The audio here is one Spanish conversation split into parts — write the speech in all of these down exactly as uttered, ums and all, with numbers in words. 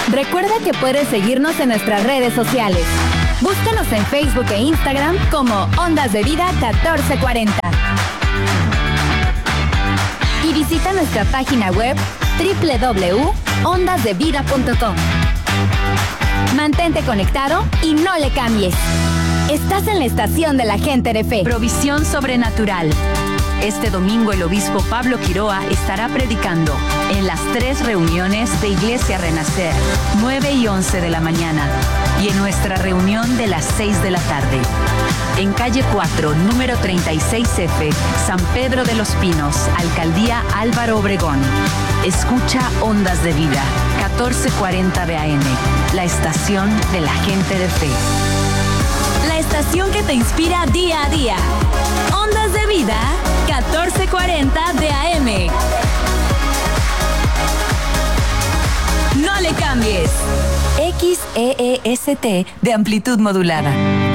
Recuerda que puedes seguirnos en nuestras redes sociales. Búscanos en Facebook e Instagram como Ondas de Vida catorce cuarenta. Y visita nuestra página web doble u doble u doble u punto ondas de vida punto com. Mantente conectado y no le cambies. Estás en la estación de la gente de fe. Provisión sobrenatural. Este domingo el obispo Pablo Quiroa estará predicando en las tres reuniones de Iglesia Renacer, nueve y once de la mañana, y en nuestra reunión de las seis de la tarde. En calle cuatro, número treinta y seis F, San Pedro de los Pinos, Alcaldía Álvaro Obregón. Escucha Ondas de Vida, catorce cuarenta de A M, la estación de la gente de fe. La estación que te inspira día a día. Ondas de Vida, catorce cuarenta de A M. No le cambies. X E E S T de amplitud modulada.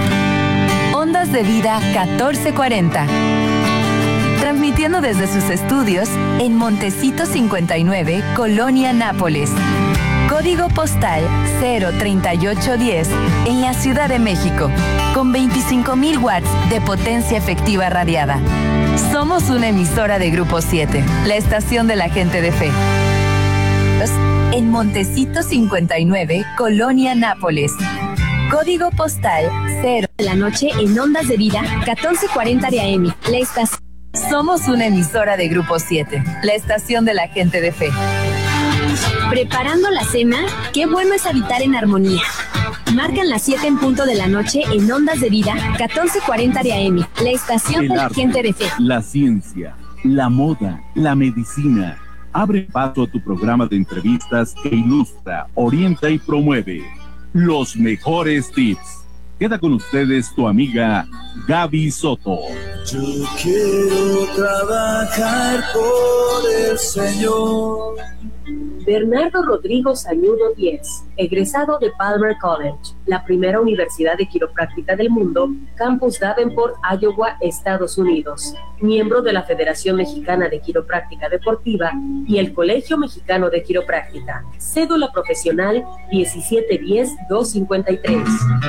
Ondas de Vida catorce cuarenta. Transmitiendo desde sus estudios en Montecito cincuenta y nueve, Colonia Nápoles. Código postal cero treinta y ocho diez en la Ciudad de México, con veinticinco mil watts de potencia efectiva radiada. Somos una emisora de Grupo siete, la estación de la gente de fe. En Montecito cincuenta y nueve, Colonia Nápoles. Código postal cero de la noche en Ondas de Vida, catorce cuarenta de A M. La estación. Somos una emisora de Grupo siete, la estación de la gente de fe. ¿Preparando la cena? ¡Qué bueno es habitar en armonía! Marcan las siete en punto de la noche en Ondas de Vida, catorce cuarenta de A M, la estación de la gente de fe. La ciencia, la moda, la medicina. Abre paso a tu programa de entrevistas que ilustra, orienta y promueve los mejores tips. Queda con ustedes tu amiga Gaby Soto. Yo quiero trabajar por el Señor. Bernardo Rodrigo Sañudo Díez, egresado de Palmer College, la primera universidad de quiropráctica del mundo, Campus Davenport, Iowa, Estados Unidos, miembro de la Federación Mexicana de Quiropráctica Deportiva y el Colegio Mexicano de Quiropráctica. Cédula profesional diecisiete diez dos cincuenta y tres.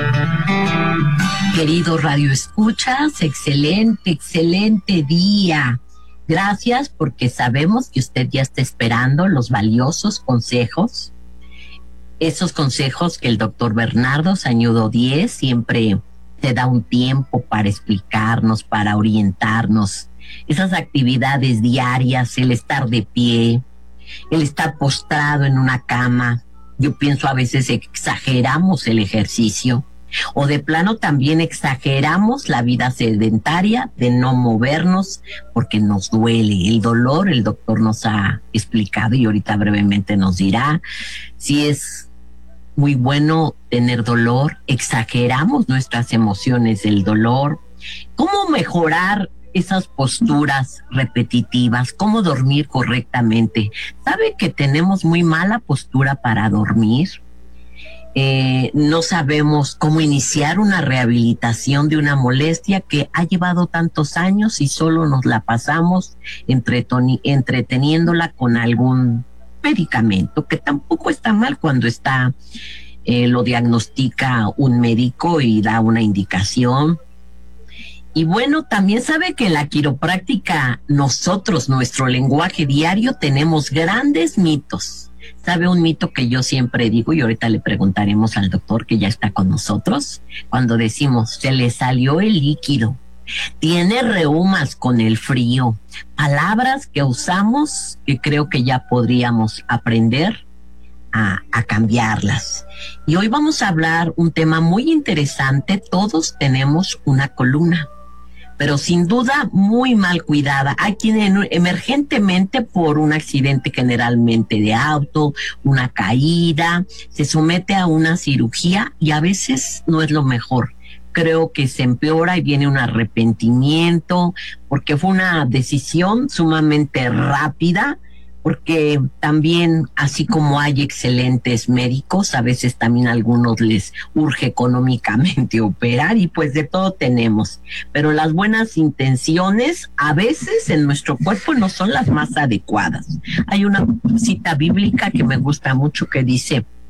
Queridos radioescuchas, excelente, excelente día. Gracias, porque sabemos que usted ya está esperando los valiosos consejos, esos consejos que el doctor Bernardo Sañudo Díez siempre te da un tiempo para explicarnos, para orientarnos, esas actividades diarias, el estar de pie, el estar postrado en una cama. Yo pienso a veces exageramos el ejercicio, o de plano también exageramos la vida sedentaria de no movernos porque nos duele. El dolor, el doctor nos ha explicado y ahorita brevemente nos dirá si es muy bueno tener dolor. Exageramos nuestras emociones del dolor. ¿Cómo mejorar esas posturas repetitivas? ¿Cómo dormir correctamente? ¿Sabe que tenemos muy mala postura para dormir? Eh, no sabemos cómo iniciar una rehabilitación de una molestia que ha llevado tantos años y solo nos la pasamos entretoni- entreteniéndola con algún medicamento, que tampoco está mal cuando está, eh, lo diagnostica un médico y da una indicación. Y bueno, también sabe que en la quiropráctica nosotros, nuestro lenguaje diario, tenemos grandes mitos. ¿Sabe un mito que yo siempre digo? Y ahorita le preguntaremos al doctor que ya está con nosotros. Cuando decimos, se le salió el líquido, tiene reumas con el frío. Palabras que usamos que creo que ya podríamos aprender a, a cambiarlas. Y hoy vamos a hablar un tema muy interesante. Todos tenemos una columna, pero sin duda muy mal cuidada. Hay quien emergentemente por un accidente generalmente de auto, una caída, se somete a una cirugía y a veces no es lo mejor. Creo que se empeora y viene un arrepentimiento porque fue una decisión sumamente rápida, porque también, así como hay excelentes médicos, a veces también a algunos les urge económicamente operar y pues de todo tenemos. Pero las buenas intenciones a veces en nuestro cuerpo no son las más adecuadas. Hay una cita bíblica que me gusta mucho que dice,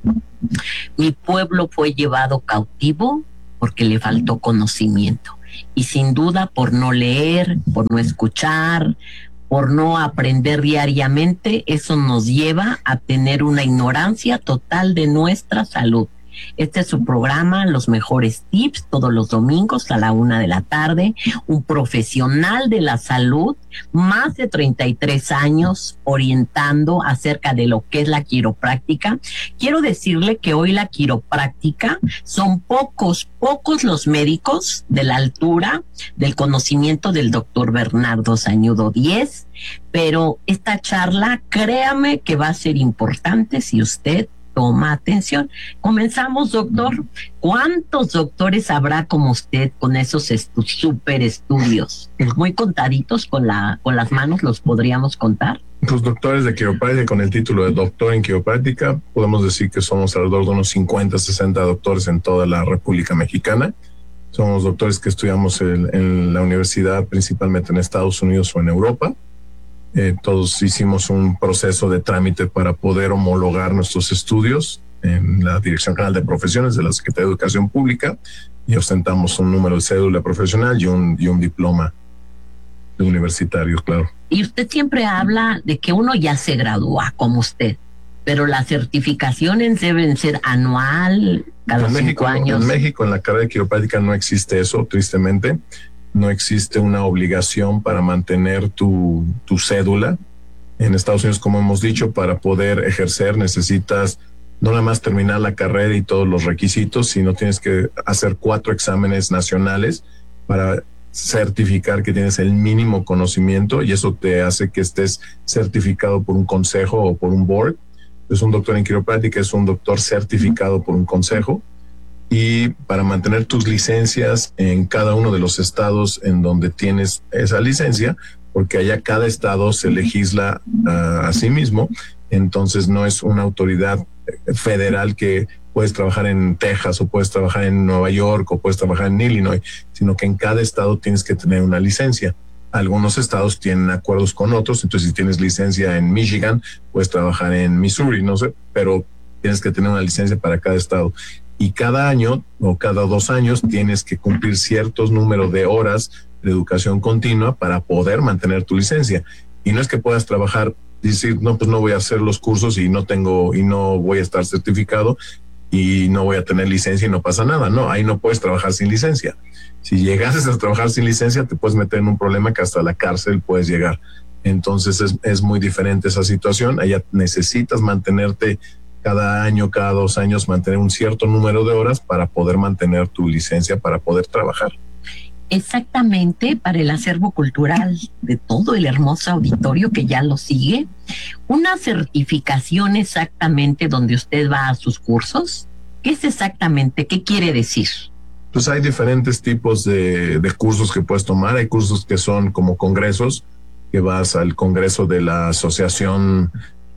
Mi pueblo fue llevado cautivo porque le faltó conocimiento. Y sin duda por no leer, por no escuchar, por no aprender diariamente, eso nos lleva a tener una ignorancia total de nuestra salud. Este es su programa, Los Mejores Tips, todos los domingos a la una de la tarde. Un profesional de la salud, más de treinta y tres años, orientando acerca de lo que es la quiropráctica. Quiero decirle que hoy la quiropráctica son pocos, pocos los médicos de la altura del conocimiento del doctor Bernardo Sañudo Díez, pero esta charla, créame que va a ser importante si usted toma atención. Comenzamos, doctor. ¿Cuántos doctores habrá como usted con esos estu- super estudios? Muy contaditos, con la con las manos los podríamos contar. Los doctores de quiropráctica con el título de doctor en quiropráctica, podemos decir que somos alrededor de unos cincuenta, sesenta doctores en toda la República Mexicana. Somos doctores que estudiamos en, en la universidad, principalmente en Estados Unidos o en Europa. Eh, todos hicimos un proceso de trámite para poder homologar nuestros estudios en la Dirección General de Profesiones de la Secretaría de Educación Pública y ostentamos un número de cédula profesional y un, y un diploma de universitario, claro. Y usted siempre habla de que uno ya se gradúa como usted, pero las certificaciones deben ser anual, cada en cinco México, años. En México, en la carrera de quiropráctica no existe eso, tristemente. No existe una obligación para mantener tu, tu cédula. En Estados Unidos, como hemos dicho, para poder ejercer necesitas no nada más terminar la carrera y todos los requisitos, sino tienes que hacer cuatro exámenes nacionales para certificar que tienes el mínimo conocimiento y eso te hace que estés certificado por un consejo o por un board. Es un doctor en quiropráctica, es un doctor certificado por un consejo. Y para mantener tus licencias en cada uno de los estados en donde tienes esa licencia, porque allá cada estado se legisla uh, a sí mismo, entonces no es una autoridad federal que puedes trabajar en Texas o puedes trabajar en Nueva York o puedes trabajar en Illinois, sino que en cada estado tienes que tener una licencia. Algunos estados tienen acuerdos con otros, entonces si tienes licencia en Michigan, puedes trabajar en Missouri, no sé, pero tienes que tener una licencia para cada estado. Y cada año o cada dos años tienes que cumplir ciertos números de horas de educación continua para poder mantener tu licencia. Y no es que puedas trabajar y decir, no, pues no voy a hacer los cursos y no tengo y no voy a estar certificado y no voy a tener licencia y no pasa nada. No, ahí no puedes trabajar sin licencia. Si llegases a trabajar sin licencia, te puedes meter en un problema que hasta la cárcel puedes llegar. Entonces es, es muy diferente esa situación. Allá necesitas mantenerte cada año, cada dos años, mantener un cierto número de horas para poder mantener tu licencia, para poder trabajar. Exactamente, para el acervo cultural de todo el hermoso auditorio que ya lo sigue, una certificación exactamente donde usted va a sus cursos. ¿Qué es exactamente? ¿Qué quiere decir? Pues hay diferentes tipos de, de cursos que puedes tomar. Hay cursos que son como congresos, que vas al congreso de la Asociación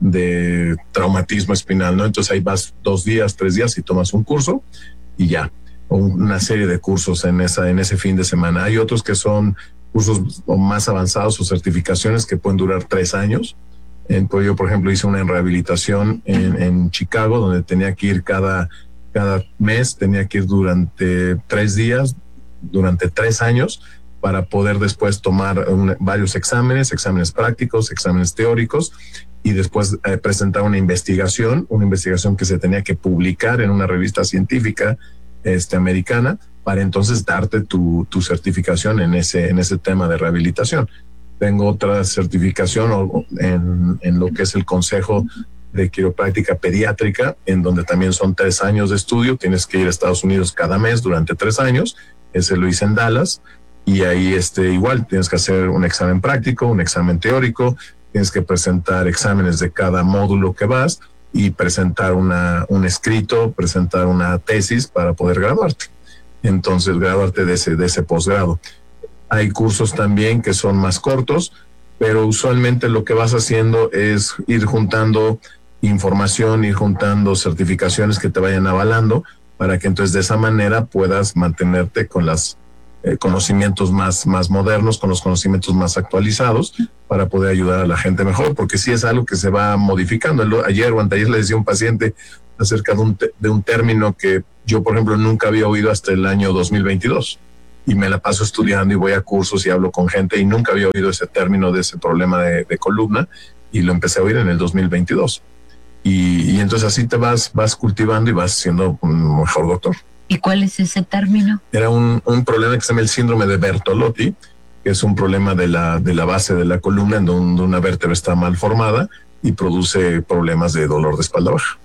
de Traumatismo Espinal, ¿no? Entonces ahí vas dos días, tres días y tomas un curso y ya, o una serie de cursos en esa en ese fin de semana. Hay otros que son cursos más avanzados o certificaciones que pueden durar tres años. En, pues yo, por ejemplo, hice una en rehabilitación en, en Chicago, donde tenía que ir cada, cada mes, tenía que ir durante tres días, durante tres años, para poder después tomar un, varios exámenes, exámenes prácticos, exámenes teóricos, y después eh, presentar una investigación, una investigación que se tenía que publicar en una revista científica este, americana, para entonces darte tu, tu certificación en ese, en ese tema de rehabilitación. Tengo otra certificación en, en lo que es el Consejo de Quiropráctica Pediátrica, en donde también son tres años de estudio. Tienes que ir a Estados Unidos cada mes durante tres años. Ese lo hice en Dallas. Y ahí este, igual tienes que hacer un examen práctico, un examen teórico, tienes que presentar exámenes de cada módulo que vas y presentar una, un escrito, presentar una tesis para poder graduarte. Entonces, graduarte de ese, de ese posgrado. Hay cursos también que son más cortos, pero usualmente lo que vas haciendo es ir juntando información, ir juntando certificaciones que te vayan avalando para que entonces de esa manera puedas mantenerte con los eh, conocimientos más, más modernos, con los conocimientos más actualizados para poder ayudar a la gente mejor, porque sí es algo que se va modificando. Ayer o anteayer le decía a un paciente, acerca de un, de un término que yo, por ejemplo, nunca había oído hasta el año dos mil veintidós. Y me la paso estudiando y voy a cursos y hablo con gente y nunca había oído ese término de ese problema de, de columna, y lo empecé a oír en el dos mil veintidós. Y, y entonces así te vas, vas cultivando y vas siendo un mejor doctor. ¿Y cuál es ese término? Era un, un problema que se llama el síndrome de Bertolotti, que es un problema de la, de la base de la columna en donde una vértebra está mal formada y produce problemas de dolor de espalda baja.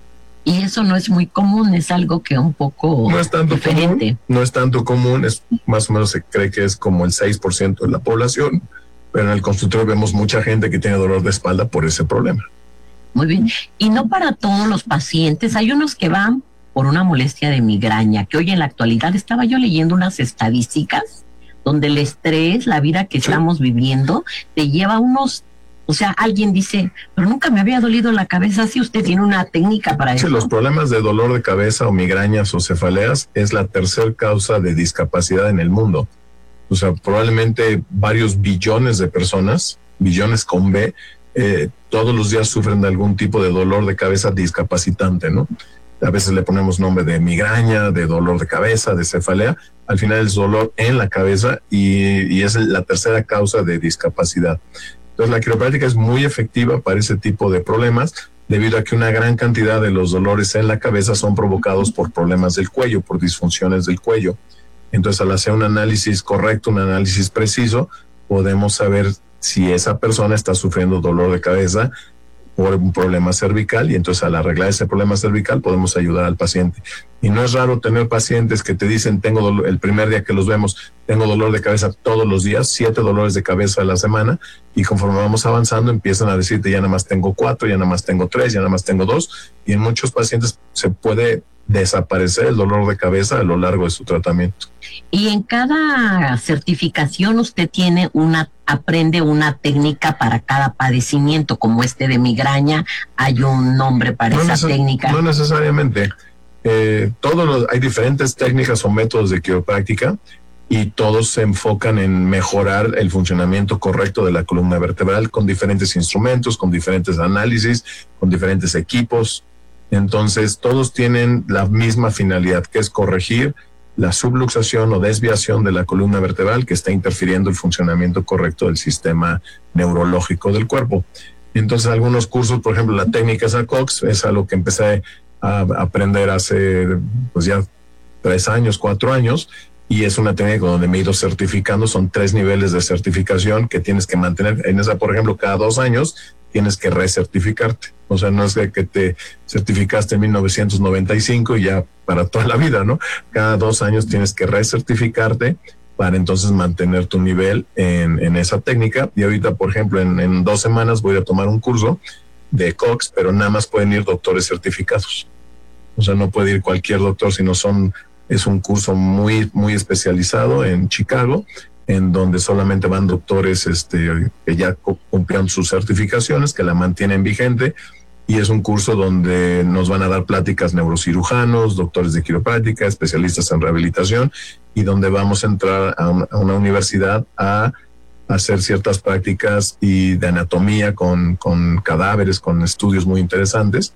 Y eso no es muy común, es algo que un poco no es tanto diferente. Común, no es tanto común, es más o menos se cree que es como el seis por ciento de la población, pero en el consultorio vemos mucha gente que tiene dolor de espalda por ese problema. Muy bien. Y no para todos los pacientes, hay unos que van por una molestia de migraña, que hoy en la actualidad estaba yo leyendo unas estadísticas donde el estrés, la vida que sí. estamos viviendo, te lleva a unos... O sea, alguien dice, pero nunca me había dolido la cabeza, si usted tiene una técnica para sí, eso. Los problemas de dolor de cabeza o migrañas o cefaleas es la tercera causa de discapacidad en el mundo. O sea, probablemente varios billones de personas, billones con B, eh, todos los días sufren de algún tipo de dolor de cabeza discapacitante, ¿no? A veces le ponemos nombre de migraña, de dolor de cabeza, de cefalea. Al final es dolor en la cabeza y, y es la tercera causa de discapacidad. Entonces, la quiropráctica es muy efectiva para ese tipo de problemas, debido a que una gran cantidad de los dolores en la cabeza son provocados por problemas del cuello, por disfunciones del cuello. Entonces, al hacer un análisis correcto, un análisis preciso, podemos saber si esa persona está sufriendo dolor de cabeza por un problema cervical, y entonces al arreglar ese problema cervical podemos ayudar al paciente. Y no es raro tener pacientes que te dicen, tengo dolor, el primer día que los vemos, tengo dolor de cabeza todos los días, siete dolores de cabeza a la semana, y conforme vamos avanzando empiezan a decirte, ya nada más tengo cuatro, ya nada más tengo tres, ya nada más tengo dos, y en muchos pacientes se puede desaparecer el dolor de cabeza a lo largo de su tratamiento. Y en cada certificación usted tiene una, aprende una técnica para cada padecimiento, como este de migraña, hay un nombre para no esa neces- técnica. No necesariamente. Eh, todos los, hay diferentes técnicas o métodos de quiropráctica y todos se enfocan en mejorar el funcionamiento correcto de la columna vertebral con diferentes instrumentos, con diferentes análisis, con diferentes equipos. Entonces, todos tienen la misma finalidad, que es corregir la subluxación o desviación de la columna vertebral que está interfiriendo el funcionamiento correcto del sistema neurológico del cuerpo. Entonces, algunos cursos, por ejemplo, la técnica Sacox, es algo que empecé a aprender hace pues ya tres años, cuatro años, y es una técnica donde me he ido certificando. Son tres niveles de certificación que tienes que mantener. En esa, por ejemplo, cada dos años tienes que recertificarte. O sea, no es que te certificaste en mil novecientos noventa y cinco y ya para toda la vida, ¿no? Cada dos años tienes que recertificarte para entonces mantener tu nivel en, en esa técnica. Y ahorita, por ejemplo, en, en dos semanas voy a tomar un curso de Cox, pero nada más pueden ir doctores certificados. O sea, no puede ir cualquier doctor, sino son, es un curso muy, muy especializado en Chicago, en donde solamente van doctores este, que ya cumplieron sus certificaciones, que la mantienen vigente, y es un curso donde nos van a dar pláticas neurocirujanos, doctores de quiropráctica, especialistas en rehabilitación, y donde vamos a entrar a una, a una universidad a hacer ciertas prácticas y de anatomía con, con cadáveres, con estudios muy interesantes,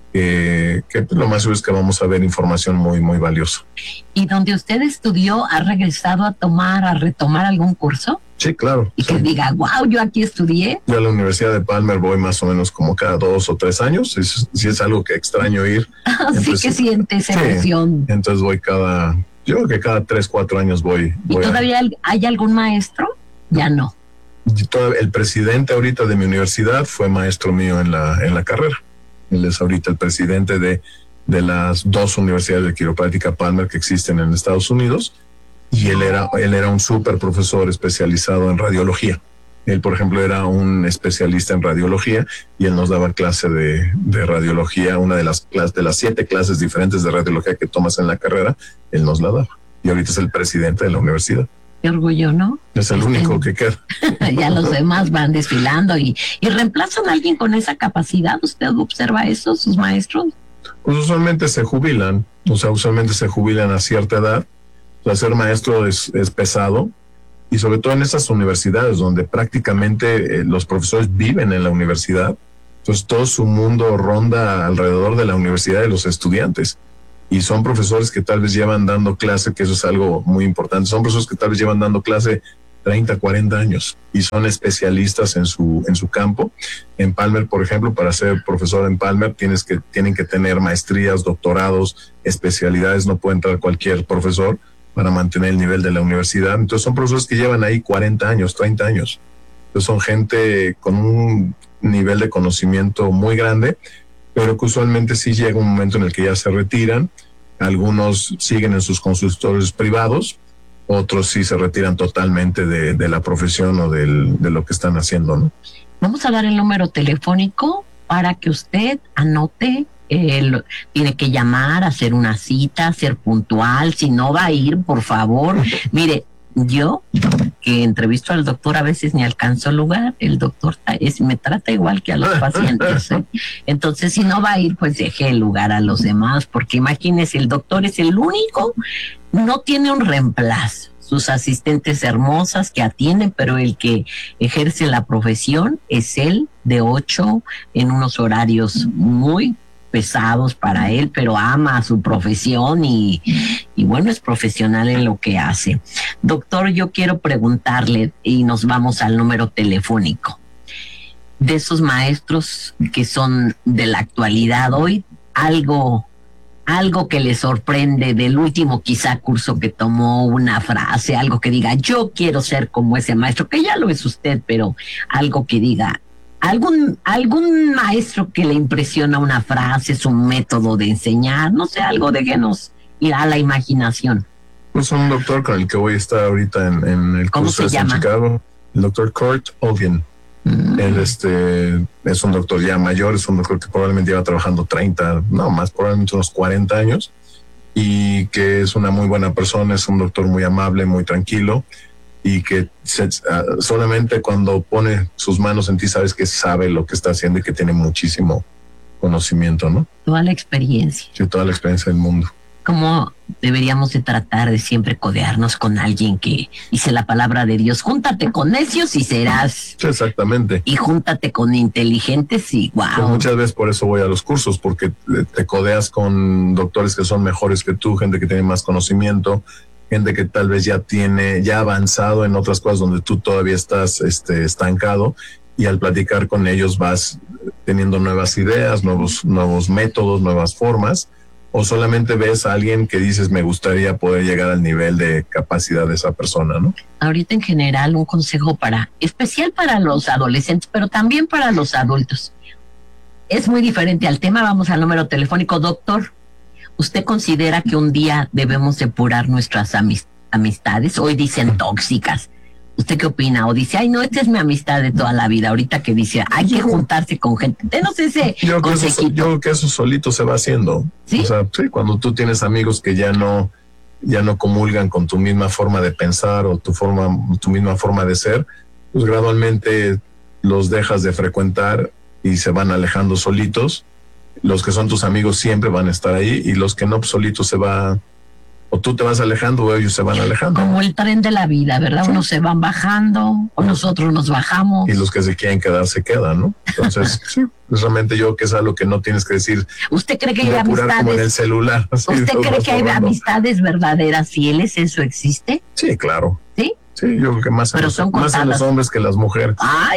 eh, que lo más seguro es que vamos a ver información muy, muy valiosa. ¿Y donde usted estudió, ha regresado a tomar, a retomar algún curso? Sí, claro. Y que sí. diga, wow, yo aquí estudié. Yo a la Universidad de Palmer voy más o menos como cada dos o tres años. Es, si es algo que extraño ir. Así que siente esa emoción. Sí, entonces voy cada, yo creo que cada tres, cuatro años voy. ¿Y voy todavía a... hay algún maestro? Ya no. El presidente ahorita de mi universidad fue maestro mío en la, en la carrera. Él es ahorita el presidente de, de las dos universidades de quiropráctica Palmer que existen en Estados Unidos. Y él era, él era un súper profesor especializado en radiología. Él, por ejemplo, era un especialista en radiología y él nos daba clase de, de radiología, una de las clases, de las siete clases diferentes de radiología que tomas en la carrera, él nos la daba. Y ahorita es el presidente de la universidad. Qué orgullo, ¿no? Es el único que queda. Ya los demás van desfilando y, y reemplazan a alguien con esa capacidad. ¿Usted observa eso, sus maestros? Pues usualmente se jubilan, o sea, usualmente se jubilan a cierta edad. O sea, ser maestro es, es pesado, y sobre todo en esas universidades donde prácticamente eh, los profesores viven en la universidad. Entonces todo su mundo ronda alrededor de la universidad de los estudiantes. Y son profesores que tal vez llevan dando clase, que eso es algo muy importante, son profesores que tal vez llevan dando clase treinta, cuarenta años y son especialistas en su en su campo. En Palmer, por ejemplo, para ser profesor en Palmer tienes que tienen que tener maestrías, doctorados, especialidades, no puede entrar cualquier profesor para mantener el nivel de la universidad. Entonces son profesores que llevan ahí cuarenta años, treinta años. Entonces son gente con un nivel de conocimiento muy grande, pero que usualmente sí llega un momento en el que ya se retiran. Algunos siguen en sus consultorios privados, otros sí se retiran totalmente de, de la profesión o del, de lo que están haciendo, ¿no? Vamos a dar el número telefónico para que usted anote. Eh, tiene que llamar, hacer una cita, ser puntual. Si no va a ir, por favor. Mire, yo que entrevisto al doctor a veces ni alcanzo lugar. El doctor es, me trata igual que a los pacientes, ¿eh? Entonces, si no va a ir, pues deje el lugar a los demás, porque imagínese, el doctor es el único, no tiene un reemplazo. Sus asistentes hermosas que atienden, pero el que ejerce la profesión es él, de ocho, en unos horarios muy pesados para él, pero ama su profesión y, y bueno, es profesional en lo que hace. Doctor, yo quiero preguntarle, y nos vamos al número telefónico, de esos maestros que son de la actualidad hoy, algo, algo que le sorprende del último quizá curso que tomó, una frase, algo que diga, yo quiero ser como ese maestro, que ya lo es usted, pero algo que diga, algún algún maestro que le impresiona una frase, su método de enseñar, no sé, algo, déjenos ir a la imaginación. Pues un doctor con el que voy a estar ahorita en, en el ¿Cómo curso se de llama? Chicago, el doctor Kurt Olgin. Mm. Él este, es un doctor ya mayor, es un doctor que probablemente lleva trabajando treinta, no más, probablemente unos cuarenta años, y que es una muy buena persona, es un doctor muy amable, muy tranquilo, y que se, uh, solamente cuando pone sus manos en ti sabes que sabe lo que está haciendo y que tiene muchísimo conocimiento, ¿no? Toda la experiencia. Sí, toda la experiencia del mundo. ¿Cómo deberíamos de tratar de siempre codearnos con alguien que dice la palabra de Dios? Júntate con necios y serás. Sí, exactamente. Y júntate con inteligentes y wow. Pues muchas veces por eso voy a los cursos, porque te codeas con doctores que son mejores que tú, gente que tiene más conocimiento, gente que tal vez ya tiene, ya ha avanzado en otras cosas donde tú todavía estás este, estancado, y al platicar con ellos vas teniendo nuevas ideas, nuevos, nuevos métodos, nuevas formas, o solamente ves a alguien que dices, me gustaría poder llegar al nivel de capacidad de esa persona, ¿no? Ahorita en general un consejo para, especial para los adolescentes, pero también para los adultos. Es muy diferente al tema, vamos al número telefónico. Doctor, ¿usted considera que un día debemos depurar nuestras amist- amistades? Hoy dicen tóxicas. ¿Usted qué opina? O dice, ay, no, esta es mi amistad de toda la vida. Ahorita que dice, hay que juntarse con gente. Denos ese yo consejito. Creo yo creo que eso solito se va haciendo. ¿Sí? O sea, sí, cuando tú tienes amigos que ya no, ya no comulgan con tu misma forma de pensar o tu forma, tu misma forma de ser, pues gradualmente los dejas de frecuentar y se van alejando solitos. Los que son tus amigos siempre van a estar ahí, y los que no, pues solitos se va, o tú te vas alejando o ellos se van alejando. Como el tren de la vida, ¿verdad? Sí. Unos se van bajando o nosotros nos bajamos. Y los que se quieren quedar se quedan, ¿no? Entonces, sí, pues realmente yo que es algo que no tienes que decir. ¿Usted cree que hay amistades? Como en el celular. Así, ¿Usted cree que hay amistades verdaderas, fieles? ¿Eso existe? Sí, claro. ¿Sí? Sí, yo creo que más, Pero los, son más en los hombres que las mujeres. Ay,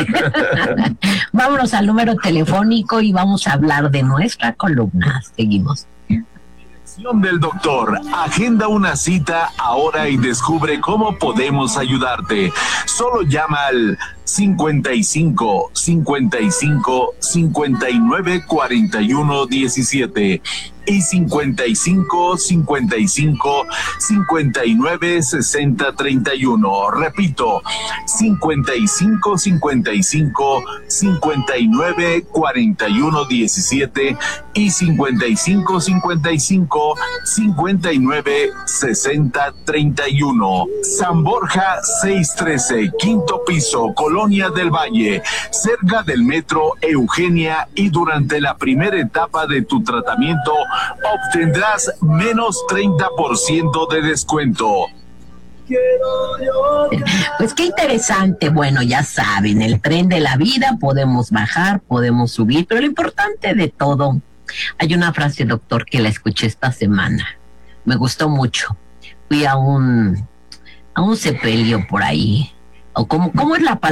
vámonos al número telefónico y vamos a hablar de nuestra columna. Seguimos. Del doctor, agenda una cita ahora y descubre cómo podemos ayudarte. Solo llama al cincuenta y cinco, cincuenta y cinco, cincuenta y nueve, cuarenta y uno, diecisiete y cincuenta y cinco, cincuenta y cinco, cincuenta y nueve, sesenta, treinta y uno. Repito, cincuenta y cinco, cincuenta y cinco, cincuenta y nueve, cuarenta y uno, diecisiete y cincuenta y cinco, cincuenta y cinco, cincuenta y nueve, sesenta, treinta y uno. San Borja seiscientos trece, quinto piso, Colonia del Valle, cerca del metro Eugenia, y durante la primera etapa de tu tratamiento obtendrás menos treinta por ciento de descuento. Pues qué interesante. Bueno, ya saben, el tren de la vida, podemos bajar, podemos subir, pero lo importante de todo, hay una frase, doctor, que la escuché esta semana, me gustó mucho. Fui a un a un sepelio por ahí, o cómo, cómo es la palabra